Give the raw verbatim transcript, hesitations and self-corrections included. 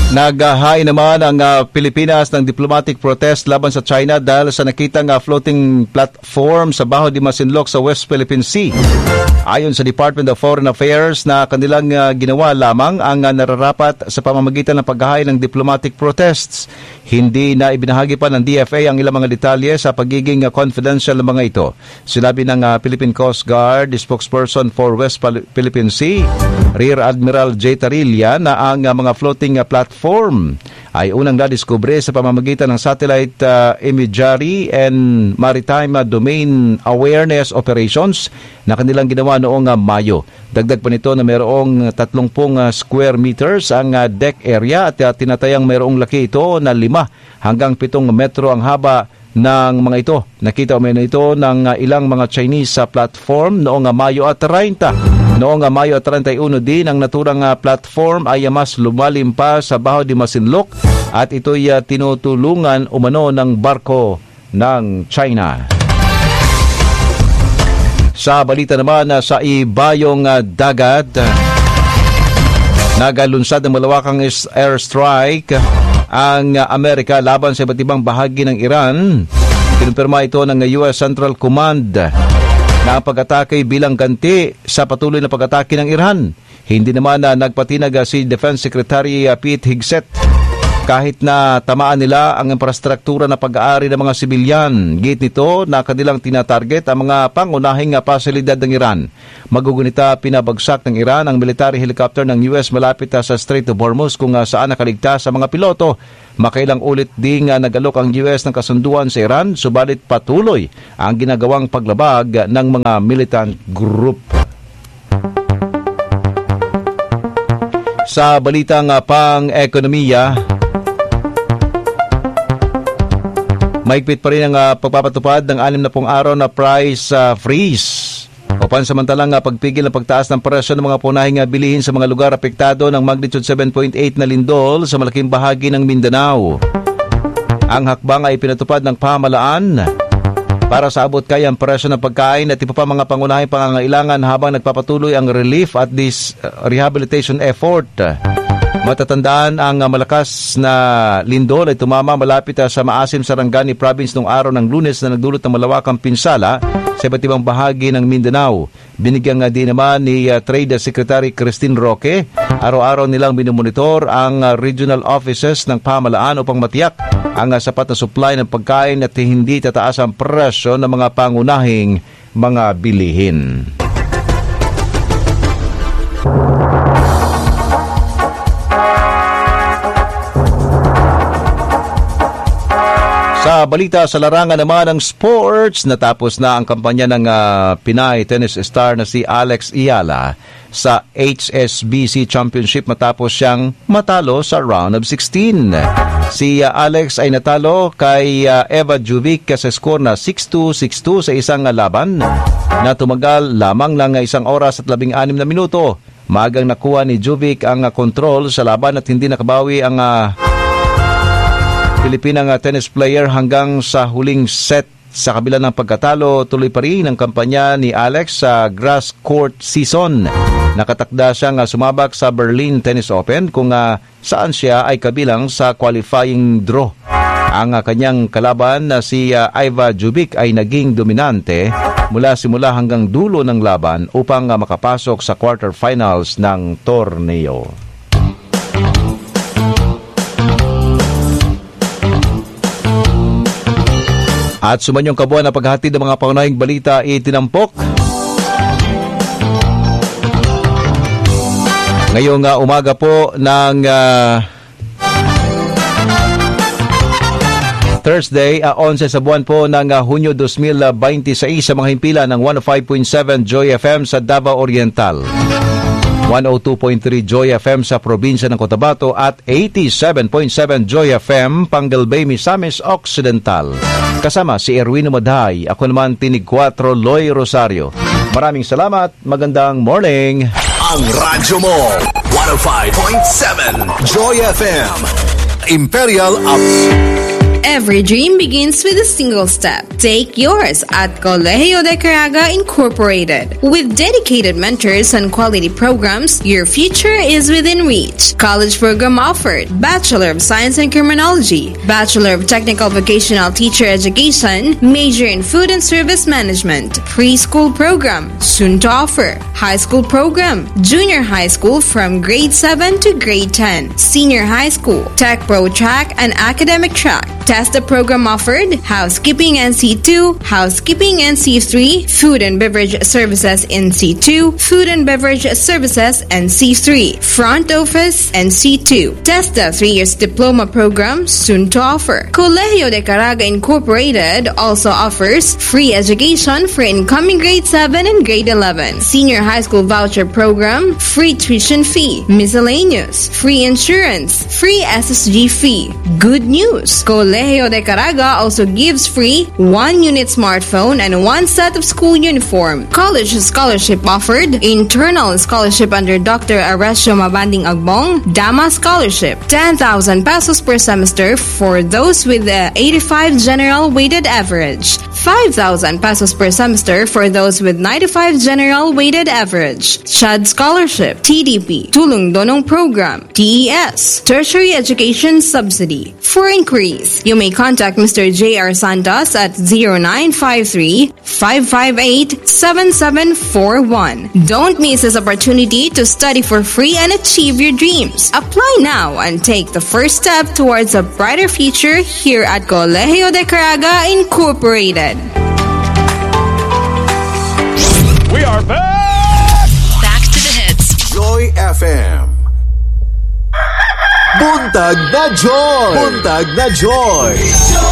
Naghahain naman ang uh, Pilipinas ng diplomatic protest laban sa China dahil sa nakitang uh, floating platform sa Baho de Masinloc sa West Philippine Sea. Ayon sa Department of Foreign Affairs na kanilang uh, ginawa lamang ang uh, nararapat sa pamamagitan ng paghahain ng diplomatic protests. Hindi na ibinahagi pa ng D F A ang ilang mga detalye sa pagiging uh, confidential ng mga ito. Sinabi ng uh, Philippine Coast Guard, spokesperson for West Philippine Sea, Rear Admiral J. Tarilla, na ang uh, mga floating uh, platform form ay unang nadiskubre sa pamamagitan ng satellite uh, imagery and maritime uh, domain awareness operations na kanilang ginawa noong uh, Mayo. Dagdag pa nito na mayroong thirty uh, square meters ang uh, deck area at uh, tinatayang mayroong laki ito na lima hanggang pitong metro ang haba ng mga ito. Nakita umano ito ng uh, ilang mga Chinese uh, platform noong uh, Mayo at thirty. Noong uh, Mayo at thirty-one din, ang naturang uh, platform ay uh, mas lumalim pa sa Baho de Masinloc at ito'y uh, tinutulungan umano ng barko ng China. Sa balita naman uh, sa ibayong uh, dagat, uh, nagalunsad ng malawakang airstrike ang uh, Amerika laban sa iba't ibang bahagi ng Iran. Kinumpirma ito ng uh, U S Central Command na ang pag-atake bilang ganti sa patuloy na pag-atake ng Iran. Hindi naman na nagpatinag si Defense Secretary Pete Hegseth kahit na tamaan nila ang infrastruktura na pag-aari ng mga sibilyan. Git nito na kanilang tinatarget ang mga pangunahing pasilidad ng Iran. Magugunita pinabagsak ng Iran ang military helicopter ng U S malapit sa Strait of Hormuz kung saan nakaligtas sa mga piloto. Makailang ulit ding nagalok ang U S ng kasunduan sa Iran, subalit patuloy ang ginagawang paglabag ng mga militant group. Sa balitang pang-ekonomiya, mahigpit pa rin ang uh, pagpapatupad ng anim na pong araw na price uh, freeze o pansamantalang uh, pagpigil ng pagtaas ng presyo ng mga punahing uh, bilihin sa mga lugar apektado ng magnitude seven point eight na lindol sa malaking bahagi ng Mindanao. Ang hakbang ay pinatupad ng pamahalaan para sa abot kayang presyo ng pagkain at iba pa mga pangunahing pangangailangan habang nagpapatuloy ang relief at this uh, rehabilitation effort. Matatandaan ang malakas na lindol ay tumama malapit sa maasim Sarangani Province noong araw ng Lunes na nagdulot ng malawakang pinsala sa iba't ibang bahagi ng Mindanao. Binigyan nga din naman ni uh, Trade Secretary Christine Roque, araw-araw nilang minumonitor ang uh, regional offices ng pamahalaan upang matiyak ang uh, sapat na supply ng pagkain at hindi tataas ang presyo ng mga pangunahing mga bilihin. Sa balita sa larangan naman ng sports, natapos na ang kampanya ng uh, Pinay tennis star na si Alex Iyala sa H S B C Championship matapos siyang matalo sa round of sixteen. Si uh, Alex ay natalo kay uh, Eva Juvic sa score na six two, six two sa isang uh, laban na tumagal lamang ng isang oras at labing anim na minuto. Maagang nakuha ni Juvic ang uh, control sa laban at hindi nakabawi ang uh, Pilipinang uh, tennis player hanggang sa huling set. Sa kabila ng pagkatalo, tuloy pa rin ang kampanya ni Alex sa grass court season. Nakatakda siyang uh, sumabak sa Berlin Tennis Open kung uh, saan siya ay kabilang sa qualifying draw. Ang uh, kanyang kalaban na uh, si uh, Iva Juvic ay naging dominante mula simula hanggang dulo ng laban upang uh, makapasok sa quarterfinals ng torneo. At sumanyong kabuuan na paghatid ng mga pangunahing balita itinampok. Ngayong uh, umaga po ng uh, Thursday, uh, eleven sa buwan po ng uh, Hunyo twenty twenty-six sa mga himpila ng one oh five point seven Joy F M sa Davao Oriental, one oh two point three Joy F M sa probinsya ng Cotabato at eighty-seven point seven Joy F M Pangalbay, Misamis Occidental. Kasama si Erwin Umaday, ako naman Tinig four Loy Rosario. Maraming salamat, magandang morning. Ang radyo mo, one oh five point seven Joy F M Imperial Up. Every dream begins with a single step. Take yours at Colegio de Caraga Incorporated. With dedicated mentors and quality programs, your future is within reach. College program offered: Bachelor of Science in Criminology, Bachelor of Technical Vocational Teacher Education, major in Food and Service Management, preschool program, soon to offer, high school program, junior high school from grade seven to grade ten, senior high school, tech pro track and academic track. TESDA program offered: Housekeeping N C two, Housekeeping N C three, Food and Beverage Services N C two, Food and Beverage Services N C three, Front Office N C two. TESDA three years diploma program soon to offer. Colegio de Caraga Incorporated also offers free education for incoming grade seven and grade eleven, senior high school voucher program, free tuition fee, miscellaneous, free insurance, free S S G fee. Good news! Colegio de Caraga also gives free one unit smartphone and one set of school uniform. College scholarship offered: internal scholarship under Doctor Aresio Mabanding Agbong, Dama Scholarship, ten thousand pesos per semester for those with the eighty-five general weighted average, five thousand pesos per semester for those with ninety-five general weighted average. Shad Scholarship, T D P, Tulong Donong Program, T E S, Tertiary Education Subsidy. For inquiries, you may contact Mister J R Santos at zero nine five three, five five eight, seven seven four one. Don't miss this opportunity to study for free and achieve your dreams. Apply now and take the first step towards a brighter future here at Colegio de Caraga Incorporated. We are back! Back to the hits. Joy F M. Buntag na Joy! Buntag na Joy!